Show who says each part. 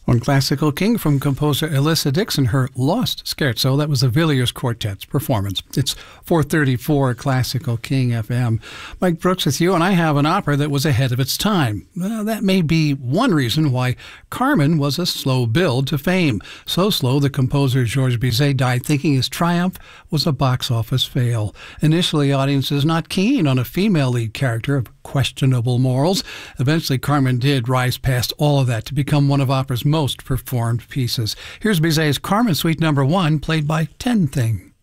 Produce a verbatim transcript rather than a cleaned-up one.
Speaker 1: On Classical King from composer Elissa Dixon, her Lost Scherzo. That was the Villiers Quartet's performance. It's four thirty-four Classical King F M. Mike Brooks with you, and I have an opera that was ahead of its time. Well, that may be one reason why Carmen was a slow build to fame. So slow, the composer Georges Bizet died thinking his triumph was a box office fail. Initially, audiences not keen on a female lead character of questionable morals. Eventually, Carmen did rise past all of that to become one of opera's most performed pieces. Here's Bizet's Carmen Suite Number One, played by Ten Thing.